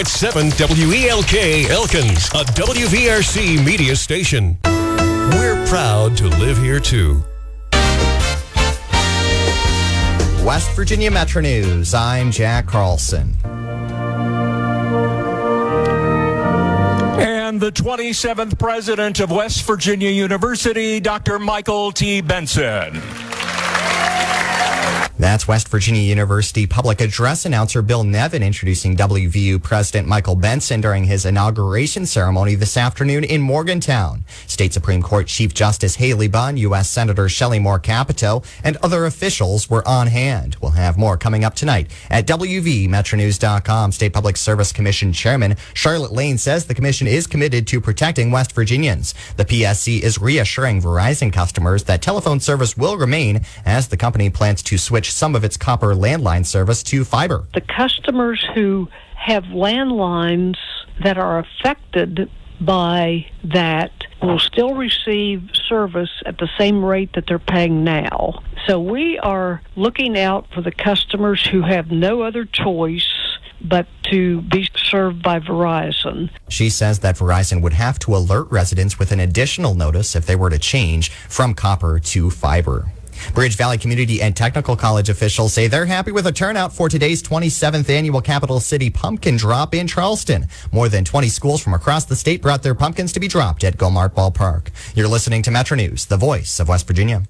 It's 7 WELK Elkins, a WVRC media station. We're proud to live here, too. West Virginia Metro News, I'm Jack Carlson. And the 27th president of West Virginia University, Dr. Michael T. Benson. That's West Virginia University public address announcer Bill Nevin introducing WVU President Michael Benson during his inauguration ceremony this afternoon in Morgantown. State Supreme Court Chief Justice Haley Bunn, U.S. Senator Shelley Moore Capito, and other officials were on hand. We'll have more coming up tonight at WVMetroNews.com. State Public Service Commission Chairman Charlotte Lane says the commission is committed to protecting West Virginians. The PSC is reassuring Verizon customers that telephone service will remain as the company plans to switch some of its copper landline service to fiber. The customers who have landlines that are affected by that will still receive service at the same rate that they're paying now. So we are looking out for the customers who have no other choice but to be served by Verizon. She says that Verizon would have to alert residents with an additional notice if they were to change from copper to fiber. Bridge Valley Community and Technical College officials say they're happy with the turnout for today's 27th annual Capital City Pumpkin Drop in Charleston. More than 20 schools from across the state brought their pumpkins to be dropped at Gomart Ballpark. You're listening to Metro News, the voice of West Virginia.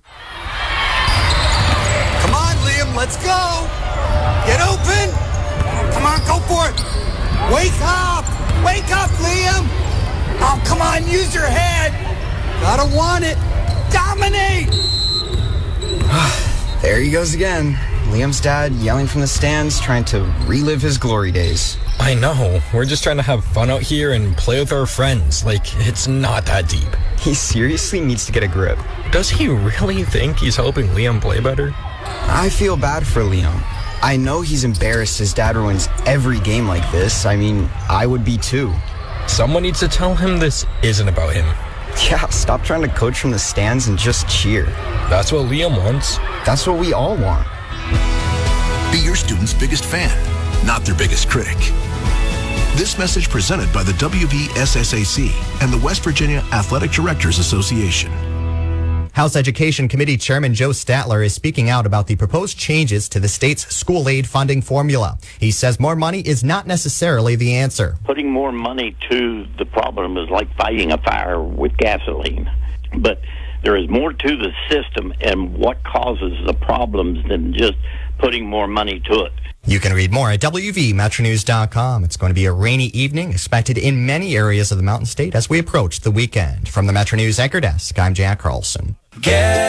Come on, Liam, let's go. Get open. Come on, go for it. Wake up, Liam. Oh, come on, use your head. Gotta want it. Dominate. There he goes again. Liam's dad yelling from the stands, trying to relive his glory days. I know. We're just trying to have fun out here and play with our friends. Like, it's not that deep. He seriously needs to get a grip. Does he really think he's helping Liam play better? I feel bad for Liam. I know he's embarrassed his dad ruins every game like this. I mean, I would be too. Someone needs to tell him this isn't about him. Yeah, stop trying to coach from the stands and just cheer. That's what Liam wants. That's what we all want. Be your student's biggest fan, not their biggest critic. This message presented by the WVSSAC and the West Virginia Athletic Directors Association. House Education Committee Chairman Joe Statler is speaking out about the proposed changes to the state's school aid funding formula. He says more money is not necessarily the answer. Putting more money to the problem is like fighting a fire with gasoline. But there is more to the system and what causes the problems than just putting more money to it. You can read more at WVMetroNews.com. It's going to be a rainy evening expected in many areas of the Mountain State as we approach the weekend. From the Metro News Anchor Desk, I'm Jack Carlson.